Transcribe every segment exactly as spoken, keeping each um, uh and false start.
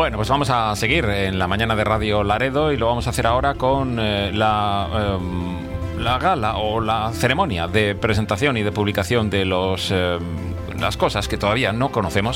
Bueno, pues vamos a seguir en la mañana de Radio Laredo y lo vamos a hacer ahora con eh, la, eh, la gala o la ceremonia de presentación y de publicación de los... Eh, las cosas que todavía no conocemos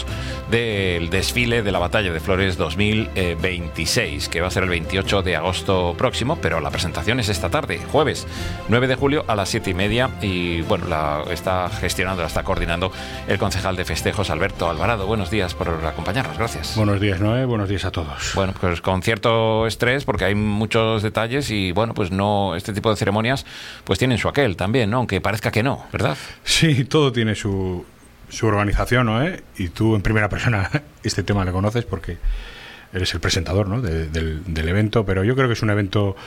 del desfile de la Batalla de Flores dos mil veintiséis, que va a ser el veintiocho de agosto próximo, pero la presentación es esta tarde, jueves nueve de julio a las siete y media, y bueno, la está gestionando, la está coordinando el concejal de festejos, Alberto Alvarado. Buenos días por acompañarnos, gracias. Buenos días, Noé, buenos días a todos. Bueno, pues con cierto estrés, porque hay muchos detalles y bueno, pues no, este tipo de ceremonias pues tienen su aquel también, ¿no? Aunque parezca que no, ¿verdad? Sí, todo tiene su... su organización, ¿no? ¿Eh? Y tú en primera persona este tema le conoces porque eres el presentador, ¿no? de, del, del evento, pero yo creo que es un evento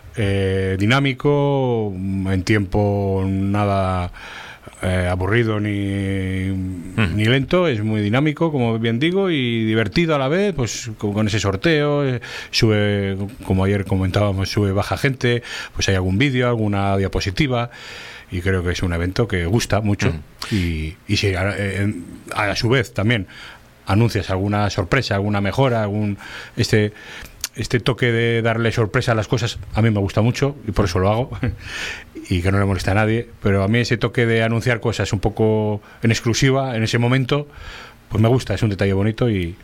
eh, dinámico, en tiempo nada eh, aburrido ni, mm. ni lento, es muy dinámico, como bien digo, y divertido a la vez, pues con, con ese sorteo, eh, sube, como ayer comentábamos, sube baja gente, pues hay algún vídeo, alguna diapositiva. Y creo que es un evento que gusta mucho. Mm. Y, y si a, a su vez también anuncias alguna sorpresa, alguna mejora, algún este este toque de darle sorpresa a las cosas, a mí me gusta mucho y por eso lo hago. Y que no le molesta a nadie. Pero a mí ese toque de anunciar cosas un poco en exclusiva, en ese momento, pues me gusta, es un detalle bonito y...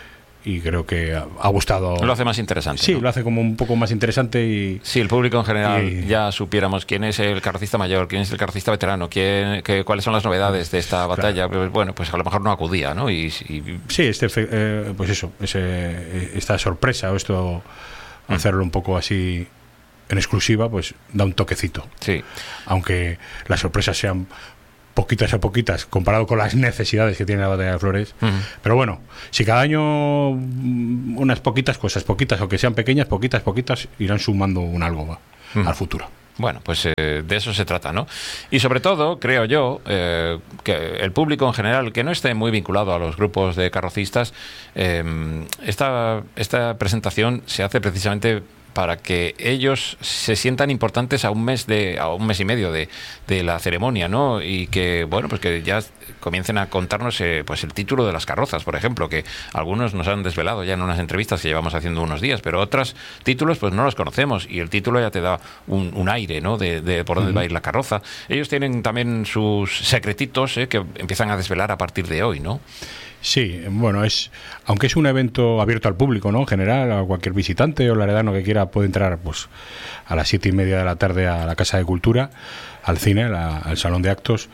y creo que ha gustado. Lo hace más interesante. Sí, ¿no? Lo hace como un poco más interesante y... Sí, el público en general y... ya supiéramos quién es el carrocista mayor, quién es el carrocista veterano, quién, qué, cuáles son las novedades de esta batalla. Claro. Bueno, pues a lo mejor no acudía, ¿no? Y, y... Sí, este, eh, pues eso, ese, esta sorpresa o esto, mm. hacerlo un poco así en exclusiva, pues da un toquecito. Sí. Aunque las sorpresas sean... poquitas a poquitas, comparado con las necesidades que tiene la Batalla de Flores. Uh-huh. Pero bueno, si cada año unas poquitas cosas, poquitas, aunque sean pequeñas, poquitas, poquitas, irán sumando un algo uh-huh. al futuro. Bueno, pues eh, de eso se trata, ¿no? Y sobre todo, creo yo, eh, que el público en general, que no esté muy vinculado a los grupos de carrocistas, eh, esta, esta presentación se hace precisamente para que ellos se sientan importantes a un mes de a un mes y medio de, de la ceremonia, ¿no? Y que bueno, pues que ya comiencen a contarnos eh, pues el título de las carrozas, por ejemplo, que algunos nos han desvelado ya en unas entrevistas que llevamos haciendo unos días, pero otros títulos pues no los conocemos y el título ya te da un, un aire, ¿no? De, de por dónde uh-huh. va a ir la carroza. Ellos tienen también sus secretitos eh, que empiezan a desvelar a partir de hoy, ¿no? Sí, bueno, es aunque es un evento abierto al público, ¿no? En general, a cualquier visitante o laredano que quiera puede entrar pues a las siete y media de la tarde a la Casa de Cultura, al cine, la, al Salón de Actos,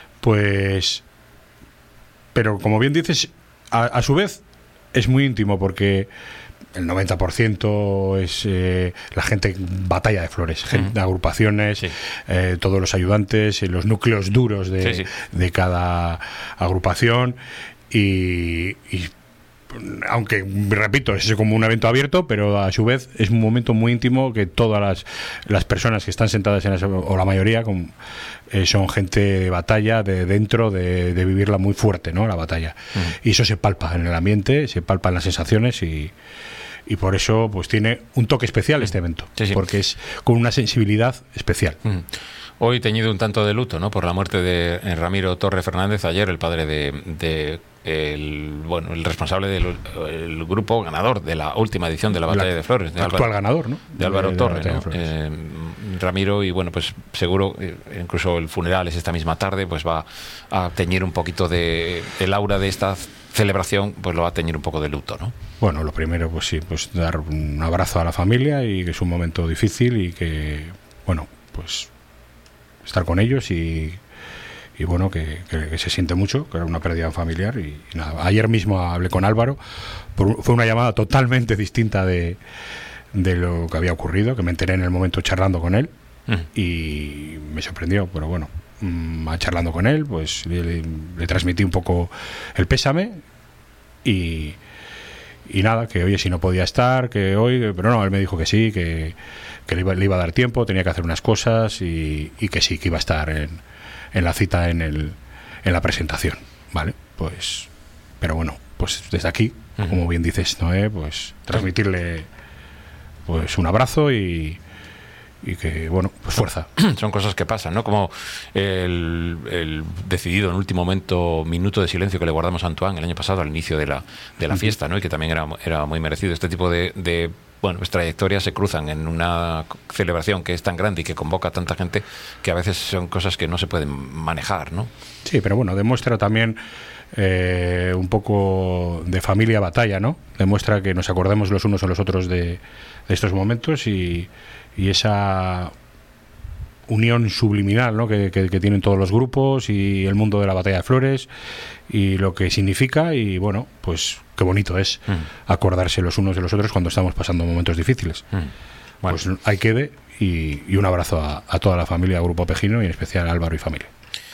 pues... Pero como bien dices, a, a su vez es muy íntimo porque el noventa por ciento es eh, la gente Batalla de Flores, gente, uh-huh. agrupaciones, sí. eh, todos los ayudantes, eh, los núcleos duros de, sí, sí. de cada agrupación. Y, y aunque, repito, es como un evento abierto, pero a su vez es un momento muy íntimo que todas las, las personas que están sentadas en esa, o la mayoría, con, eh, son gente de batalla, de dentro, de, de vivirla muy fuerte, ¿no? La batalla. Uh-huh. Y eso se palpa en el ambiente, se palpa en las sensaciones y... y por eso pues tiene un toque especial este evento, sí, sí. porque es con una sensibilidad especial. Uh-huh. Hoy teñido un tanto de luto, ¿no? Por la muerte de Ramiro Torre Fernández, ayer el padre de, de el bueno el responsable del el grupo ganador de la última edición de la Batalla la, de Flores, de actual Álvaro, ganador, ¿no? De Álvaro de, Torre, de ¿no? eh, Ramiro, y bueno, pues seguro, eh, incluso el funeral es esta misma tarde, pues va a teñir un poquito de el aura de esta celebración, pues lo va a teñir un poco de luto, ¿no? Bueno, lo primero, pues sí, pues dar un abrazo a la familia y que es un momento difícil y que, bueno, pues estar con ellos y, y bueno, que, que, que se siente mucho, que era una pérdida familiar y, y nada. Ayer mismo hablé con Álvaro, por, fue una llamada totalmente distinta de, de lo que había ocurrido, que me enteré en el momento charlando con él mm. y me sorprendió, pero bueno, mmm, charlando con él, pues le, le transmití un poco el pésame y... y nada, que oye, si no podía estar, que hoy, pero no, él me dijo que sí, que, que le, iba, le iba a dar tiempo, tenía que hacer unas cosas y, y que sí, que iba a estar en, en la cita, en el en la presentación, ¿vale? Pues, pero bueno, pues desde aquí, uh-huh. como bien dices, Noé, pues transmitirle pues un abrazo y, y que, bueno, pues fuerza. Son cosas que pasan, ¿no? Como el, el decidido en último momento minuto de silencio que le guardamos a Antoine el año pasado al inicio de la, de la fiesta, ¿no? Y que también era, era muy merecido. Este tipo de, de bueno, pues trayectorias se cruzan en una celebración que es tan grande y que convoca a tanta gente que a veces son cosas que no se pueden manejar, ¿no? Sí, pero bueno, demuestra también eh, un poco de familia batalla, ¿no? Demuestra que nos acordamos los unos a los otros de, de estos momentos y, y esa unión subliminal, ¿no? que, que, que tienen todos los grupos y el mundo de la batalla de Flores y lo que significa, y bueno, pues qué bonito es mm. acordarse los unos de los otros cuando estamos pasando momentos difíciles. Mm. Bueno. Pues ahí quede, y, y un abrazo a, a toda la familia Grupo Pejino y en especial a Álvaro y familia.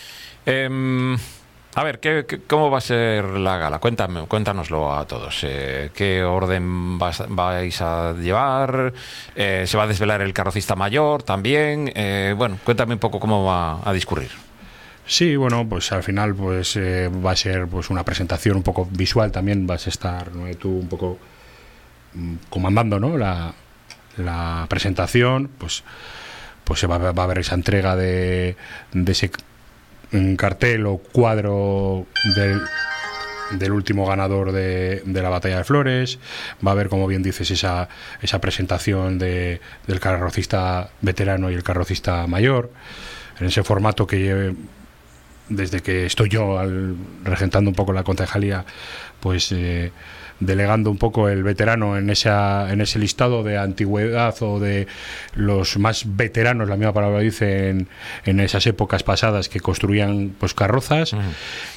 Eh, a ver, ¿qué, qué, ¿cómo va a ser la gala? Cuéntame, cuéntanoslo a todos. Eh, ¿Qué orden vas, vais a llevar? Eh, ¿Se va a desvelar el carrocista mayor también? Eh, bueno, cuéntame un poco cómo va a discurrir. Sí, bueno, pues al final pues eh, va a ser pues una presentación un poco visual también. Vas a estar, ¿no?, tú un poco mm, comandando, ¿no?, la, la presentación. Pues pues se va, va a haber esa entrega de, de ese un cartel o cuadro del, del último ganador de, de la Batalla de Flores. Va a haber, como bien dices, esa, esa presentación de, del carrocista veterano y el carrocista mayor, en ese formato que lleve, desde que estoy yo al, regentando un poco la concejalía, pues eh, delegando un poco el veterano en esa en ese listado de antigüedad o de los más veteranos, la misma palabra dice, en, en esas épocas pasadas que construían pues carrozas. Uh-huh.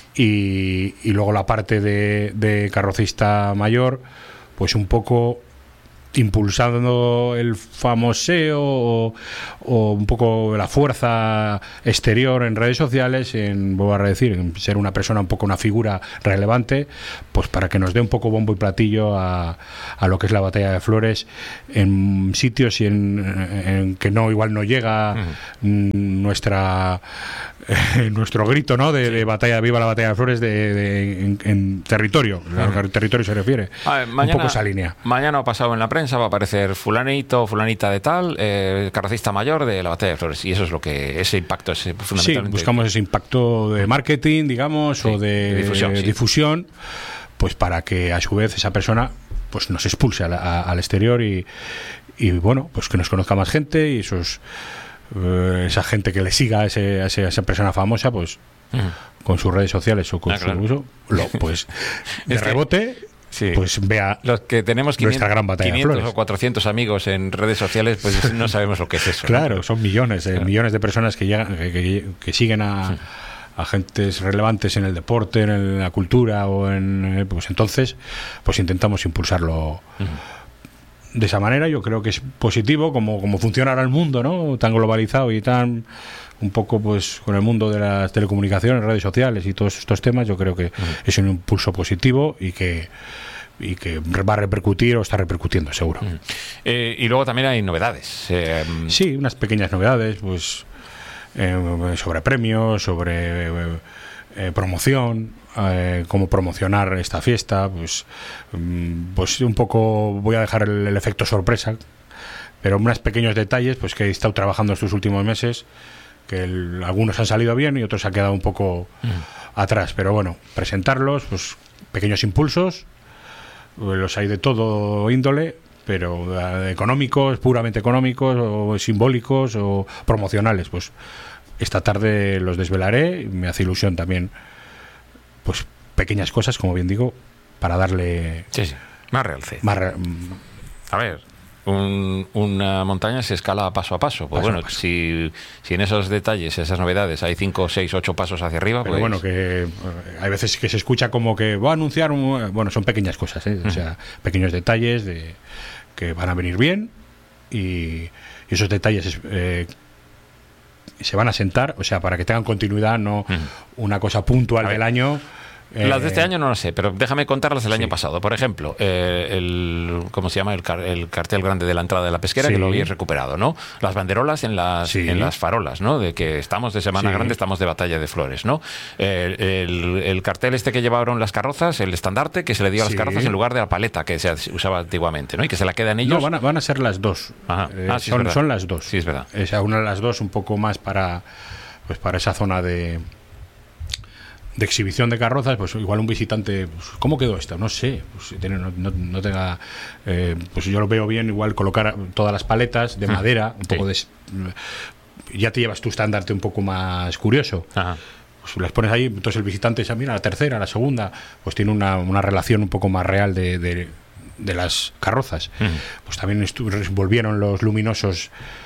y, y luego la parte de, de carrocista mayor, pues un poco impulsando el famoseo o, o un poco la fuerza exterior en redes sociales, en, vuelvo a decir, en ser una persona un poco una figura relevante, pues para que nos dé un poco bombo y platillo a, a lo que es la Batalla de Flores en sitios y en, en que no igual no llega uh-huh. nuestra eh, nuestro grito, ¿no?, de, de batalla, viva la Batalla de Flores, de, de en, en territorio, uh-huh. a territorio se refiere, a ver, mañana, un poco esa línea. Mañana ha pasado en la prensa, va a aparecer fulanito, fulanita de tal, eh, carrocista mayor de la Batalla de Flores, y eso es lo que, ese impacto es fundamentalmente. Sí, buscamos ese impacto de marketing, digamos, sí, o de, de difusión, sí. difusión, pues para que a su vez esa persona pues nos expulse a la, a, al exterior y, y bueno, pues que nos conozca más gente y esos eh, esa gente que le siga a, ese, a, ese, a esa persona famosa, pues uh-huh. con sus redes sociales o con ah, su claro. uso, lo, pues de rebote. Sí. Pues vea los que tenemos quinientos, nuestra gran Batalla quinientos de Flores. O cuatrocientos amigos en redes sociales, pues no sabemos lo que es eso. Claro, ¿no? Son millones, eh, claro. millones de personas que llegan, que, que, que siguen a, sí. a agentes relevantes en el deporte, en la cultura o en, pues entonces, pues intentamos impulsarlo. Uh-huh. De esa manera. Yo creo que es positivo como, como funciona ahora el mundo, ¿no?, tan globalizado y tan un poco pues con el mundo de las telecomunicaciones, redes sociales y todos estos temas. Yo creo que uh-huh. es un impulso positivo y que y que va a repercutir o está repercutiendo, seguro. Uh-huh. Eh, y luego también hay novedades. Eh, sí, unas pequeñas novedades, pues eh, sobre premios, sobre eh, eh, promoción. Eh, cómo promocionar esta fiesta, pues, pues un poco voy a dejar el, el efecto sorpresa, pero unos pequeños detalles pues que he estado trabajando estos últimos meses, que el, algunos han salido bien y otros han quedado un poco mm. atrás, pero bueno, presentarlos, pues pequeños impulsos, los hay de todo índole, pero eh, económicos, puramente económicos o simbólicos o promocionales, pues esta tarde los desvelaré y me hace ilusión también, pues pequeñas cosas, como bien digo, para darle sí, sí. más realce. Más re... A ver, un, una montaña se escala paso a paso. Pues paso bueno, paso. Si, si en esos detalles, esas novedades, hay cinco, seis, ocho pasos hacia arriba, pero pues bueno, que hay veces que se escucha como que va a anunciar un... Bueno, son pequeñas cosas, ¿eh? O sea, pequeños detalles de que van a venir bien y, y esos detalles eh, se van a sentar, o sea, para que tengan continuidad, no uh-huh. una cosa puntual del año Eh, las de este año no lo sé, pero déjame contarlas del sí. año pasado. Por ejemplo, eh, el ¿cómo se llama? El, car el cartel grande de la entrada de la pesquera, sí. que lo habéis recuperado, ¿no? Las banderolas en las, sí. en las farolas, ¿no? De que estamos de Semana sí. Grande, estamos de Batalla de Flores, ¿no? Eh, el, el cartel este que llevaron las carrozas, el estandarte que se le dio a las sí. carrozas en lugar de la paleta que se usaba antiguamente, ¿no? Y que se la quedan ellos. No, van a, van a ser las dos. Ajá. Eh, ah, sí, son, son las dos. Sí, es verdad. O sea, una de las dos un poco más para, pues para esa zona de... de exhibición de carrozas, pues igual un visitante, pues, ¿cómo quedó esto? No sé, pues, tiene, no, no, no tenga, eh, pues yo lo veo bien, igual colocar todas las paletas de madera, un poco sí. de, ya te llevas tu estandarte un poco más curioso. Ajá. Pues las pones ahí, entonces el visitante dice, mira, la tercera, la segunda, pues tiene una, una relación un poco más real de, de, de las carrozas. Uh-huh. Pues también volvieron los luminosos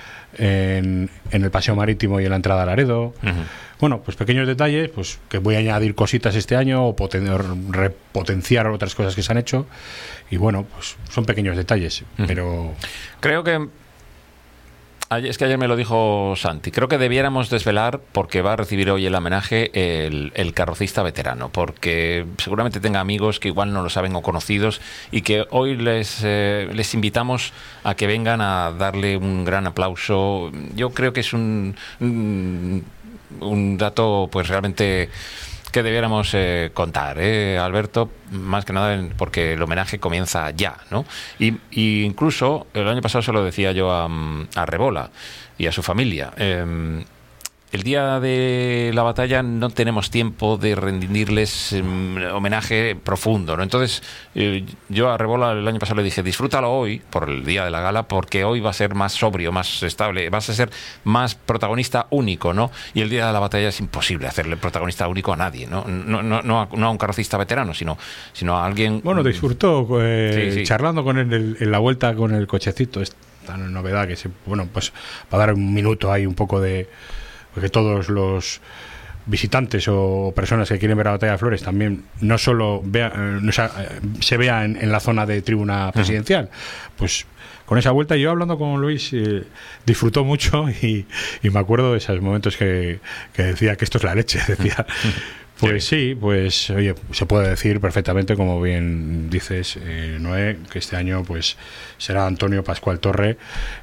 En, en el paseo marítimo y en la entrada a Laredo. Uh-huh. Bueno, pues pequeños detalles, pues que voy a añadir cositas este año o poten repotenciar otras cosas que se han hecho, y bueno, pues son pequeños detalles. Uh-huh. Pero creo que es que ayer me lo dijo Santi, creo que debiéramos desvelar, porque va a recibir hoy el homenaje el, el carrocista veterano, porque seguramente tenga amigos que igual no lo saben o conocidos, y que hoy les, eh, les invitamos a que vengan a darle un gran aplauso. Yo creo que es un, un, un dato pues realmente que debiéramos eh, contar, ¿eh, Alberto? Más que nada porque el homenaje comienza ya, ¿no? Y, y incluso el año pasado se lo decía yo a, a Rebola y a su familia. Eh, el día de la batalla no tenemos tiempo de rendirles eh, homenaje profundo, ¿no? Entonces eh, yo a Rebola el año pasado le dije, disfrútalo hoy por el día de la gala, porque hoy va a ser más sobrio, más estable, vas a ser más protagonista único, ¿no? Y el día de la batalla es imposible hacerle protagonista único a nadie, ¿no? No, no, no, a, no a un carrocista veterano, sino, sino a alguien... Bueno, disfrutó eh, sí, sí. charlando con él en, en la vuelta con el cochecito, esta novedad que se... Bueno, pues para dar un minuto ahí un poco de... Porque todos los visitantes o personas que quieren ver la batalla de Flores también no solo vea, no, se vea en, en la zona de tribuna presidencial. Pues con esa vuelta, yo hablando con Luis, eh, disfrutó mucho, y, y me acuerdo de esos momentos que, que decía que esto es la leche, decía. Pues sí, pues oye, se puede decir perfectamente, como bien dices, eh, Noé, que este año pues será Antonio Pascual Torre,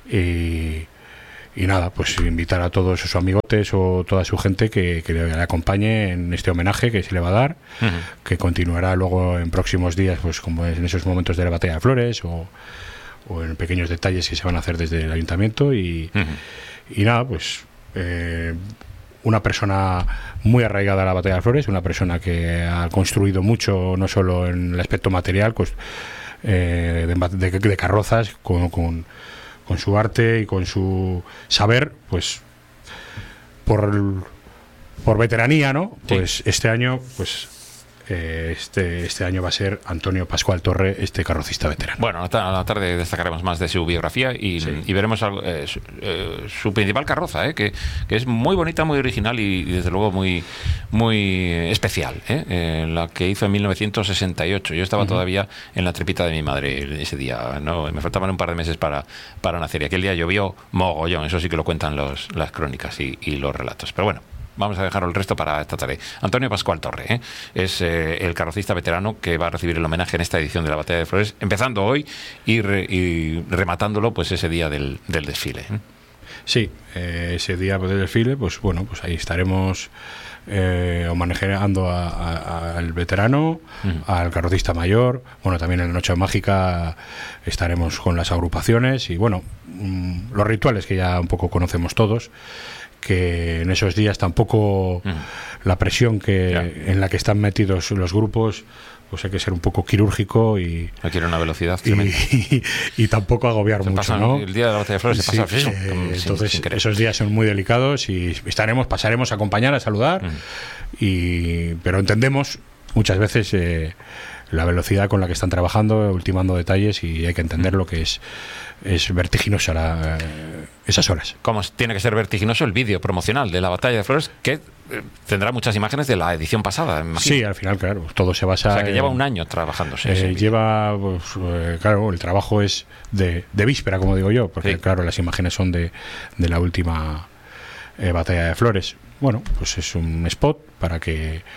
y Y nada, pues invitar a todos sus amigotes o toda su gente que, que le acompañe en este homenaje que se le va a dar, uh-huh. que continuará luego en próximos días, pues como en esos momentos de la batalla de Flores, o, o en pequeños detalles que se van a hacer desde el ayuntamiento. Y, uh-huh. y nada, pues eh, una persona muy arraigada a la batalla de Flores, una persona que ha construido mucho, no solo en el aspecto material, pues, eh, de, de, de carrozas, con... con con su arte y con su saber, pues por, por veteranía, ¿no? Pues sí. este año, pues eh, este, este año va a ser Antonio Pascual Torre, este carrocista veterano. Bueno, a la tarde destacaremos más de su biografía y, sí. y veremos algo, eh, su, eh, su principal carroza, eh, que, que es muy bonita, muy original y, y desde luego muy, muy especial, eh, eh, la que hizo en mil novecientos sesenta y ocho. Yo estaba uh-huh. todavía en la tripita de mi madre ese día, ¿no? Me faltaban un par de meses para, para nacer, y aquel día llovió mogollón, eso sí que lo cuentan los, las crónicas y, y los relatos. Pero bueno, vamos a dejar el resto para esta tarde. Antonio Pascual Torre, ¿eh? es eh, el carrocista veterano que va a recibir el homenaje en esta edición de la Batalla de Flores, empezando hoy y, re, y rematándolo pues ese día del, del desfile. ¿eh? Sí, eh, ese día del desfile, pues bueno, pues ahí estaremos eh, homenajeando al veterano, uh-huh. al carrocista mayor. Bueno, también en la Noche Mágica estaremos con las agrupaciones y bueno, mmm, los rituales que ya un poco conocemos todos, que en esos días tampoco mm. la presión que yeah. en la que están metidos los grupos, pues hay que ser un poco quirúrgico y requiere una velocidad y, y, y tampoco agobiar se mucho, pasa, ¿no? El día de la batalla de Flores sí, se pasa eh, sin, entonces sin, sin esos días son muy delicados y estaremos, pasaremos a acompañar, a saludar, mm. y pero entendemos muchas veces eh, la velocidad con la que están trabajando, ultimando detalles, y hay que entender mm. lo que es es vertiginosa la, eh, esas horas. Como tiene que ser vertiginoso el vídeo promocional de la Batalla de Flores, que eh, tendrá muchas imágenes de la edición pasada, imagino. Sí, al final, claro, todo se basa... O sea, que en, lleva un año trabajándose. Eh, lleva, pues, eh, claro, el trabajo es de, de víspera, como digo yo, porque, sí. claro, las imágenes son de, de la última eh, Batalla de Flores. Bueno, pues es un spot para que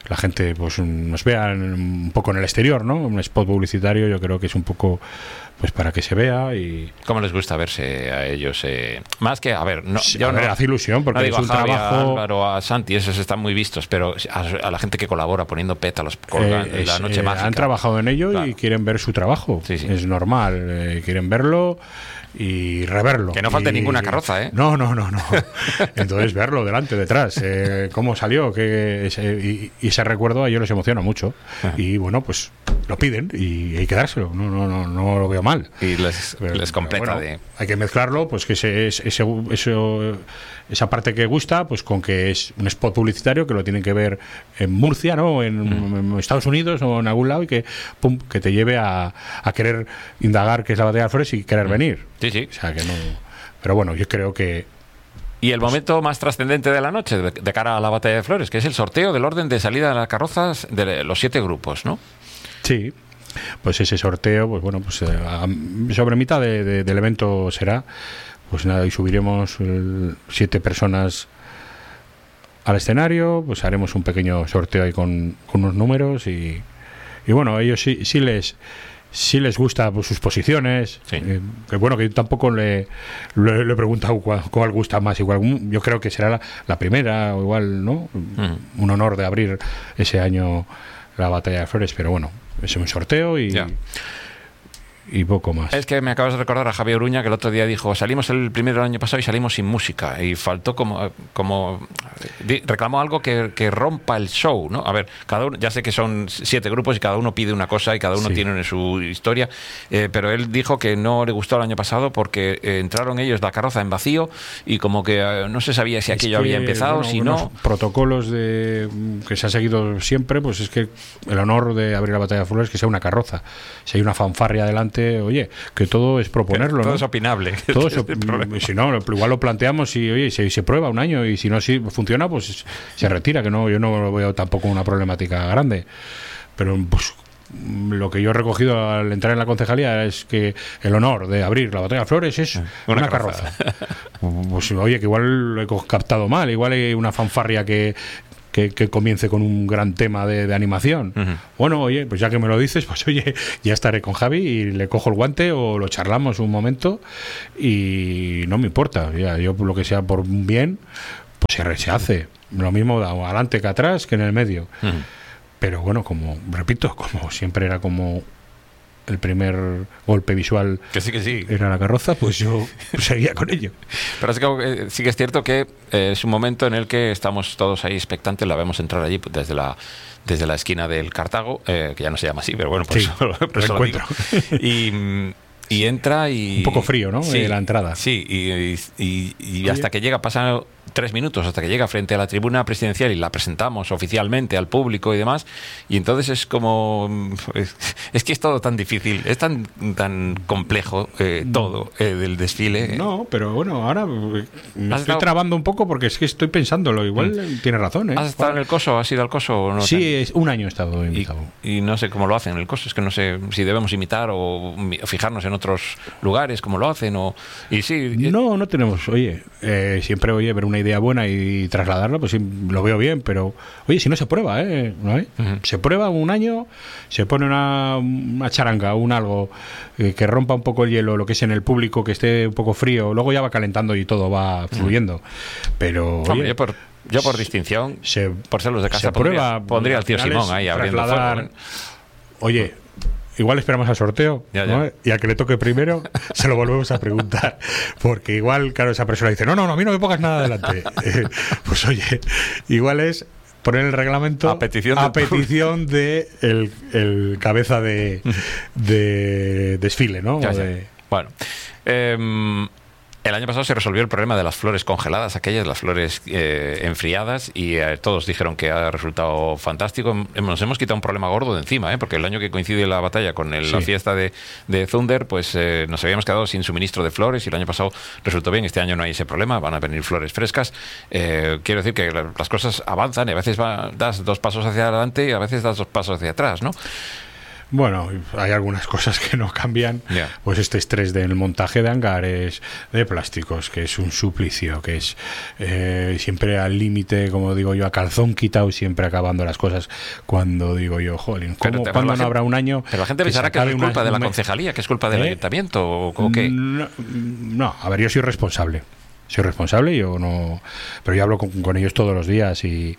la gente pues nos vea un poco en el exterior, ¿no? Un spot publicitario yo creo que es un poco pues para que se vea. Y ¿cómo les gusta verse a ellos? Eh, más que, a ver, no, sí, yo a ver, no, hace ilusión porque no digo es un a Javi, trabajo... a Álvaro, a Santi, esos están muy vistos, pero a, a la gente que colabora poniendo pétalos, colgan eh, la noche eh, mágica. Han trabajado en ello, claro, y quieren ver su trabajo. Sí, sí. Es normal, eh, quieren verlo y reverlo. Que no falte y... ninguna carroza, ¿eh? No, no, no, no. Entonces verlo delante, detrás, eh, cómo salió, que ese, y, y ese recuerdo a ellos les emociona mucho. Ajá. Y bueno, pues lo piden y hay que dárselo. No, no, no, no lo veo mal. Y les, pero, les completa bueno, de... Hay que mezclarlo, pues que ese, ese, ese, esa parte que gusta, pues con que es un spot publicitario que lo tienen que ver en Murcia, ¿no? En, mm. en Estados Unidos o en algún lado, y que pum, que te lleve a, a querer indagar qué es la Batalla de Flores y querer mm. venir. Sí, sí. O sea que no. Pero bueno, yo creo que. Y el pues, momento más trascendente de la noche, de, de cara a la Batalla de Flores, que es el sorteo del orden de salida de las carrozas de los siete grupos, ¿no? Sí. Pues ese sorteo, pues bueno, pues a, sobre mitad de, de, del evento será, pues nada, y subiremos el, siete personas al escenario, pues haremos un pequeño sorteo ahí con, con unos números y, y bueno, a ellos sí, sí les sí les gusta pues, sus posiciones, sí. eh, que bueno, que yo tampoco le, le, le he preguntado cuál, cuál gusta más, igual yo creo que será la, la primera o igual, ¿no? Mm. Un honor de abrir ese año la Batalla de Flores, pero bueno, es un sorteo y, y poco más. Es que me acabas de recordar a Javier Uruña, que el otro día dijo, salimos el primero del año pasado y salimos sin música, y faltó como, como reclamó algo que, que rompa el show, ¿no? A ver, cada uno, ya sé que son siete grupos y cada uno pide una cosa y cada uno sí. tiene su historia, eh, pero él dijo que no le gustó el año pasado porque eh, entraron ellos la carroza en vacío y como que eh, no se sabía si aquello es que, había empezado, bueno, si no... protocolos de que se ha seguido siempre, pues es que el honor de abrir la Batalla de Flores es que sea una carroza. Si hay una fanfarria adelante, oye, que todo es proponerlo, todo ¿no? es opinable. Todo es op si no, igual lo planteamos y oye, se, se prueba un año y si no si funciona, pues se retira, que no, yo no lo veo tampoco una problemática grande. Pero pues lo que yo he recogido al entrar en la concejalía es que el honor de abrir la Batalla de Flores es una, una carroza. Pues oye, que igual lo he captado mal, igual hay una fanfarria que Que, que comience con un gran tema de, de animación. Uh-huh. Bueno, oye, pues ya que me lo dices, pues oye, ya estaré con Javi y le cojo el guante o lo charlamos un momento y no me importa. Ya, yo lo que sea por un bien, pues se, se hace. Lo mismo adelante que atrás que en el medio. Uh-huh. Pero bueno, como repito, como siempre era como el primer golpe visual que sí que sí era la carroza, pues yo seguía con ello. Pero es que, eh, sí que es cierto que eh, es un momento en el que estamos todos ahí expectantes, la vemos entrar allí pues, desde la desde la esquina del Cartago, eh, que ya no se llama así, pero bueno, por sí, eso, por eso lo digo. Y, y entra y... Un poco frío, ¿no? Sí, eh, la entrada. Sí, y, y, y, y hasta que llega, pasan tres minutos, hasta que llega frente a la tribuna presidencial y la presentamos oficialmente al público y demás, y entonces es como... Es, es que es todo tan difícil, es tan, tan complejo eh, todo eh, del desfile. No, pero bueno, ahora me estoy estado... trabando un poco porque es que estoy pensándolo, igual mm. tiene razón, ¿eh? ¿Has estado en el Coso? ¿Has ido al Coso o no? Sí, es, un año he estado invitado. Y, y no sé cómo lo hacen en el Coso, es que no sé si debemos imitar o fijarnos en otros lugares cómo lo hacen o y sí no no tenemos oye eh, siempre oye ver una idea buena y trasladarla pues sí, lo veo bien, pero oye si no se prueba eh ¿no? ¿Eh? Uh-huh. Se prueba un año, se pone una, una charanga un algo eh, que rompa un poco el hielo, lo que es en el público, que esté un poco frío, luego ya va calentando y todo va fluyendo. Uh-huh. Pero Hombre, oye, yo por yo por distinción se, por ser los de casa se pondría, prueba, pondría al tío Simón ahí abriendo fuego, ¿eh? Oye, igual esperamos al sorteo, ya, ya. ¿no? Y al que le toque primero se lo volvemos a preguntar, porque igual, claro, esa persona dice no, no, no, a mí no me pongas nada adelante. eh, pues oye, igual es poner el reglamento a petición, a petición de el, el cabeza de, de desfile, ¿no? Ya, o ya. De... Bueno, eh, el año pasado se resolvió el problema de las flores congeladas, aquellas, las flores eh, enfriadas, y eh, todos dijeron que ha resultado fantástico. Nos hemos quitado un problema gordo de encima, ¿eh? Porque el año que coincide la batalla con el, sí. la fiesta de, de Thunder, pues eh, nos habíamos quedado sin suministro de flores y el año pasado resultó bien. Este año no hay ese problema, van a venir flores frescas. Eh, quiero decir que las cosas avanzan y a veces va, das dos pasos hacia adelante y a veces das dos pasos hacia atrás, ¿no? Bueno, hay algunas cosas que no cambian. Yeah. Pues este estrés del montaje de hangares, de plásticos, que es un suplicio, que es eh, siempre al límite, como digo yo, a calzón quitado, siempre acabando las cosas. Cuando digo yo, jolín, ¿cómo, Pero, ¿cuándo no gente, habrá un año? Pero la gente pensará que es culpa una, de la concejalía, que es culpa del ¿eh? ayuntamiento, o, o qué. No, no, a ver, yo soy responsable. Soy responsable, yo no. Pero yo hablo con, con ellos todos los días y.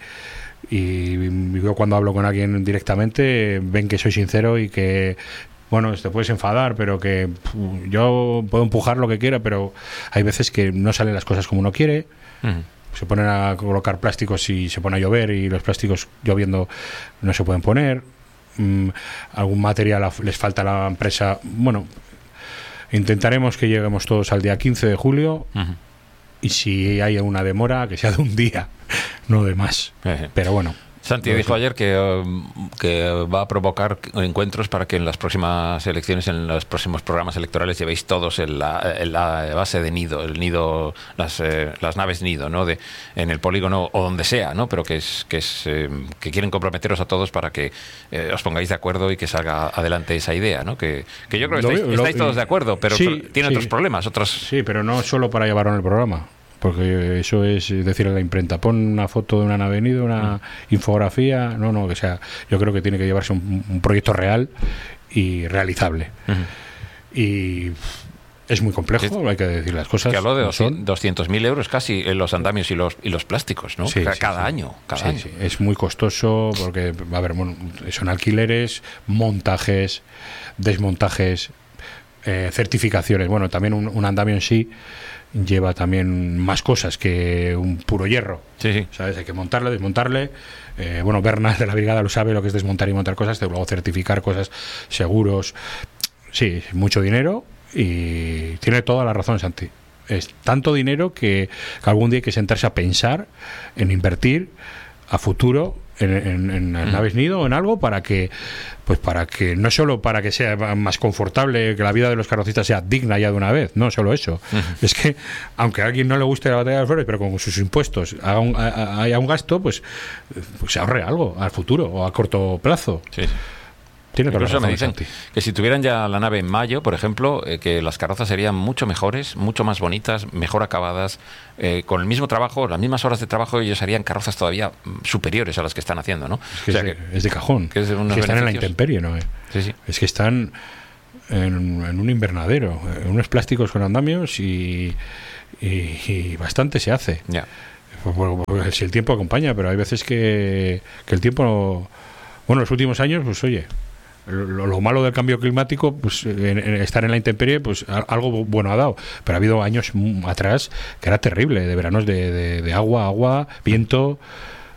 Y yo cuando hablo con alguien directamente ven que soy sincero y que, bueno, te puedes enfadar, pero que pff, yo puedo empujar lo que quiera, pero hay veces que no salen las cosas como uno quiere. Uh-huh. Se ponen a colocar plásticos y se pone a llover y los plásticos lloviendo no se pueden poner. Mm, algún material les falta a la empresa. Bueno, intentaremos que lleguemos todos al día quince de julio. Uh-huh. Y si hay una demora, que sea de un día, no de más. Eh. Pero bueno. Santi dijo ayer que, que va a provocar encuentros para que en las próximas elecciones, en los próximos programas electorales, llevéis todos en la, en la base de nido, el nido, las, eh, las naves nido, ¿no? De, en el polígono o donde sea, ¿no? Pero que es que es eh, que quieren comprometeros a todos para que eh, os pongáis de acuerdo y que salga adelante esa idea, ¿no? Que, que yo creo que estáis, lo, estáis todos de acuerdo, pero sí, tiene sí. otros problemas, otros. Sí, pero no solo para llevarlo en el programa. Porque eso es decir a la imprenta, pon una foto de una nave nido, una uh-huh. infografía, no, no, que sea, yo creo que tiene que llevarse un, un proyecto real y realizable. Uh-huh. Y es muy complejo, sí. hay que decir las cosas. Que habló de doscientos mil euros casi en los andamios y los y los plásticos, ¿no? Sí, cada sí, sí. año. Cada sí, año. Sí. Es muy costoso porque, a ver, son alquileres, montajes, desmontajes, eh, certificaciones. Bueno, también un, un andamio en sí lleva también más cosas que un puro hierro. Sí, sí. ¿Sabes? Hay que montarle, desmontarle. Eh, bueno, Bernal de la brigada lo sabe, lo que es desmontar y montar cosas, luego certificar cosas, seguros. Sí, mucho dinero y tiene toda la razón, Santi. Es tanto dinero que, que algún día hay que sentarse a pensar en invertir a futuro en, en, en mm. naves nido o en algo para que pues para que no solo para que sea más confortable, que la vida de los carrocistas sea digna ya de una vez, no solo eso. Uh-huh. Es que aunque a alguien no le guste la batalla de las flores, pero con sus impuestos haga un, haya un gasto, pues, pues se ahorre algo al futuro o a corto plazo. Sí, sí. Tiene Incluso razón, me dicen Santi. que si tuvieran ya la nave en mayo, por ejemplo, eh, que las carrozas serían mucho mejores, mucho más bonitas, mejor acabadas, eh, con el mismo trabajo, las mismas horas de trabajo, ellos harían carrozas todavía superiores a las que están haciendo, ¿no? Es, que o sea, es, de, que, es de cajón. Que es de unos es que están en la intemperie, ¿no? Sí, sí. Es que están en, en un invernadero, en unos plásticos con andamios y, y, y bastante se hace. Ya. Pues, si el tiempo acompaña, pero hay veces que, que el tiempo no... Bueno, los últimos años, pues oye... Lo, lo malo del cambio climático, pues en, en estar en la intemperie, pues algo bueno ha dado, pero ha habido años atrás que era terrible, de veranos de, de, de agua, agua, viento,